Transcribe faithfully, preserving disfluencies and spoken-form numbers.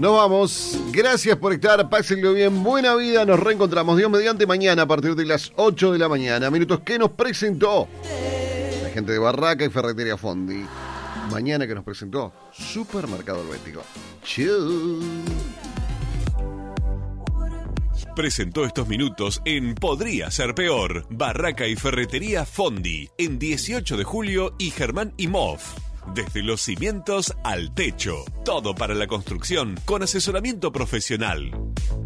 Nos vamos. Gracias por estar. Pásenlo bien. Buena vida. Nos reencontramos Dios mediante mañana a partir de las ocho de la mañana. Minutos que nos presentó la gente de Barraca y Ferretería Fondi. Mañana que nos presentó Supermercado Helvético. Chau. Presentó estos minutos en Podría Ser Peor. Barraca y Ferretería Fondi. En dieciocho de julio y Germán y Moff. Desde los cimientos al techo. Todo para la construcción con asesoramiento profesional.